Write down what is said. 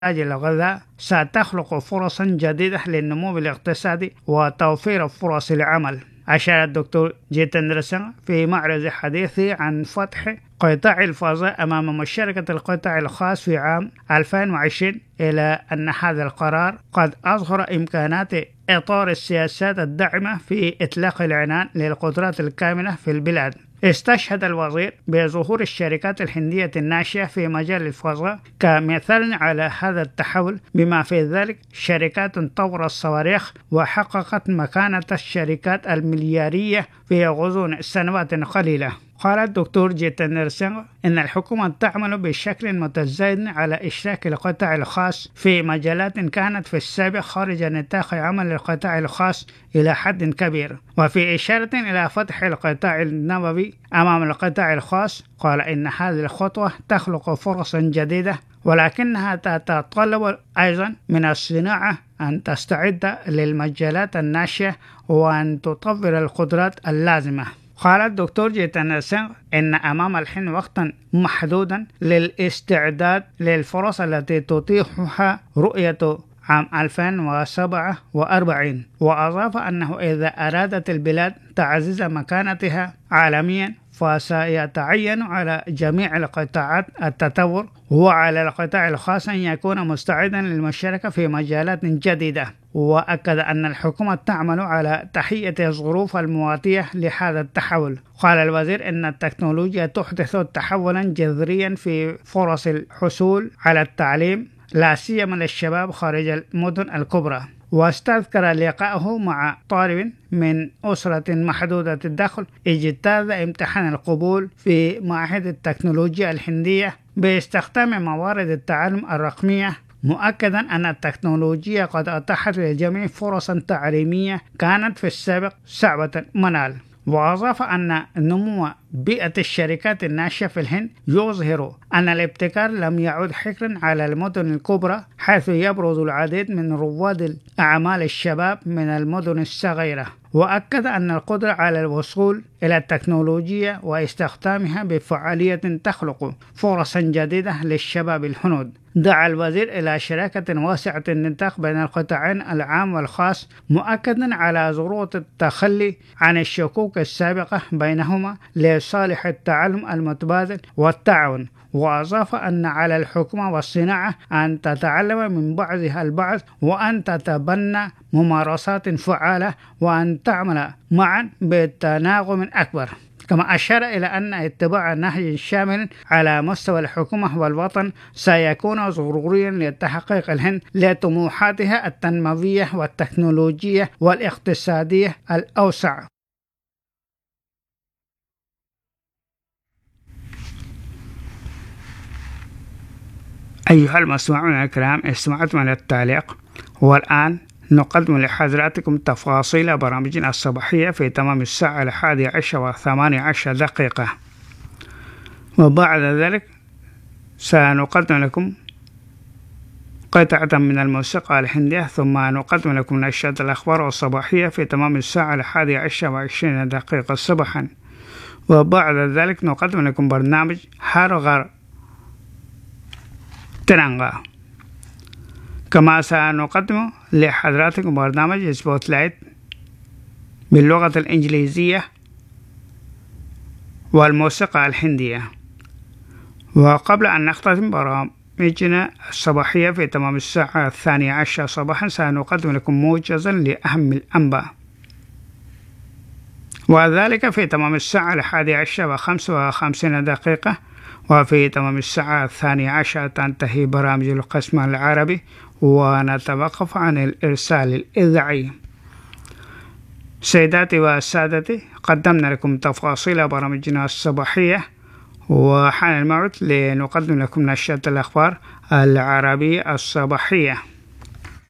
الغذاء ستخلق فرصا جديدة للنمو الاقتصادي وتوفير فرص العمل. أشار الدكتور جيتندر سينغ في معرض حديثه عن فتح قطاع الفضاء أمام مشاركة القطاع الخاص في عام 2020 إلى أن هذا القرار قد أظهر إمكانات إطار السياسات الداعمة في إطلاق العنان للقدرات الكامنة في البلاد. استشهد الوزير بظهور الشركات الهندية الناشئة في مجال الفضاء كمثال على هذا التحول، بما في ذلك شركات تطور الصواريخ وحققت مكانة الشركات المليارية في غضون سنوات قليلة. قال الدكتور جيتندر سينغ إن الحكومة تعمل بشكل متزايد على إشراك القطاع الخاص في مجالات كانت في السابق خارج نطاق عمل القطاع الخاص إلى حد كبير. وفي إشارة إلى فتح القطاع النووي أمام القطاع الخاص، قال إن هذه الخطوة تخلق فرصا جديدة، ولكنها تتطلب أيضا من الصناعة أن تستعد للمجالات الناشئة وأن تطور القدرات اللازمة. قال الدكتور جيتندر سينغ إن أمام الحين وقتا محدودا للاستعداد للفرص التي تتيحها رؤية عام 2047، وأضاف أنه إذا أرادت البلاد تعزيز مكانتها عالميا فسيتعين على جميع القطاعات التطور، وعلى القطاع الخاص أن يكون مستعدا للمشاركة في مجالات جديدة. وأكد أن الحكومة تعمل على تهيئة الظروف المواتية لهذا التحول. قال الوزير إن التكنولوجيا تحدث تحولا جذريا في فرص الحصول على التعليم، لا سيما للشباب خارج المدن الكبرى. واستذكر لقائه مع طالب من أسرة محدودة الدخل اجتاز امتحان القبول في معهد التكنولوجيا الهندية باستخدام موارد التعلم الرقمية، مؤكدا أن التكنولوجيا قد أتاحت للجميع فرصا تعليمية كانت في السابق صعبة المنال. وأضاف أن نمو بيئة الشركات الناشئة في الهند يظهر أن الابتكار لم يعد حكرا على المدن الكبرى، حيث يبرز العديد من رواد الأعمال الشباب من المدن الصغيرة. وأكد أن القدرة على الوصول إلى التكنولوجيا واستخدامها بفعالية تخلق فرصا جديدة للشباب الهنود. دعا الوزير إلى شراكة واسعة النطاق بين القطاعين العام والخاص، مؤكدا على ضرورة التخلي عن الشكوك السابقة بينهما لصالح التعلم المتبادل والتعاون. وأضاف أن على الحكومة والصناعة أن تتعلم من بعضها البعض وأن تتبنى ممارسات فعالة وأن تعمل معا بتناغم أكبر. كما أشار إلى أن اتباع نهج شامل على مستوى الحكومة والوطن سيكون ضروريا لتحقيق الهند لطموحاتها التنموية والتكنولوجية والاقتصادية الأوسع. أيها المستمعون الكرام، استمعتم إلى التعليق، والآن نقدم لحضراتكم تفاصيل برامجنا الصباحية في تمام الساعة 11:18 وبعد ذلك سنقدم لكم قطعة من الموسيقى الهندية، ثم نقدم لكم نشرة الأخبار الصباحية في تمام الساعة 11:20 صباحا، وبعد ذلك نقدم لكم برنامج هارغر ترانغا. كما سنقدم لحضراتكم برنامج سبوت لايت باللغة الإنجليزية والموسيقى الهندية. وقبل أن نختتم برامجنا الصباحية في تمام الساعة 12 صباحا سنقدم لكم موجزا لأهم الأنباء، وذلك في تمام الساعة 11:55. وفي تمام الساعة 12 تنتهي برامج القسم العربي ونتوقف عن الإرسال الإذاعي. سيداتي وسادتي، قدمنا لكم تفاصيل برامجنا الصباحية، وحان الموعد لنقدم لكم نشرة الأخبار العربية الصباحية.